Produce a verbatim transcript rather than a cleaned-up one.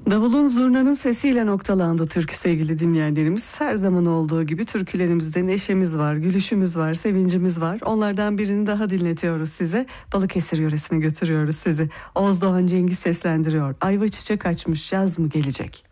Davulun zurnanın sesiyle noktalandı türkü sevgili dinleyenlerimiz. Her zaman olduğu gibi türkülerimizde neşemiz var, gülüşümüz var, sevincimiz var. Onlardan birini daha dinletiyoruz size. Balıkesir yöresine götürüyoruz sizi. Oğuz Doğan Cengiz seslendiriyor. Ayva çiçek açmış, yaz mı gelecek?